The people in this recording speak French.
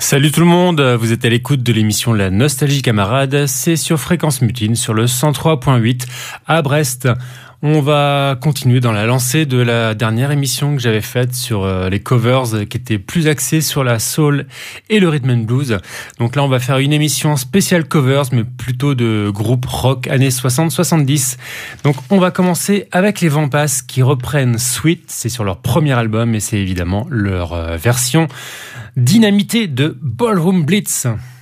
Salut tout le monde, vous êtes à l'écoute de l'émission La Nostalgie Camarade, c'est sur Fréquence Mutine, sur le 103.8 à Brest. On va continuer dans la lancée de la dernière émission que j'avais faite sur les covers qui étaient plus axés sur la soul et le rhythm and blues. Donc là, on va faire une émission spéciale covers, mais plutôt de groupes rock années 60-70. Donc on va commencer avec les Vampas qui reprennent Sweet, c'est sur leur premier album et c'est évidemment leur version dynamitée de Ballroom Blitz.